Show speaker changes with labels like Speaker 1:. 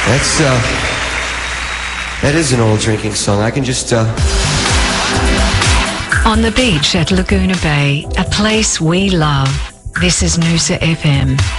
Speaker 1: That is an old drinking song. I can just,
Speaker 2: On the beach at Laguna Bay, a place we love. This is Noosa FM.